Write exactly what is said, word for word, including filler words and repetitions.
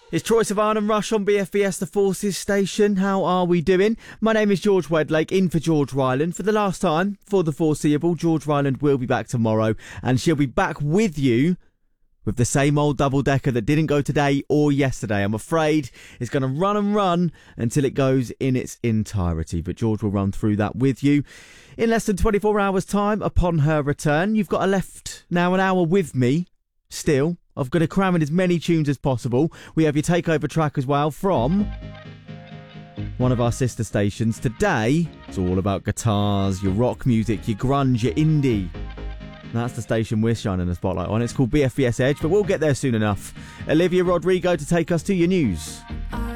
It's Troye Sivan and Rush on B F B S The Forces station. How are we doing? My name is George Wedlake, in for George Ryland. For the last time, for the foreseeable, George Ryland will be back tomorrow, and she'll be back with you with the same old double-decker that didn't go today or yesterday. I'm afraid it's going to run and run until it goes in its entirety, but George will run through that with you in less than twenty-four hours' time upon her return. You've got a left now an hour with me still. I've got to cram in as many tunes as possible. We have your takeover track as well from one of our sister stations. Today, it's all about guitars, your rock music, your grunge, your indie. That's the station we're shining the spotlight on. It's called B F B S Edge, but we'll get there soon enough. Olivia Rodrigo to take us to your news.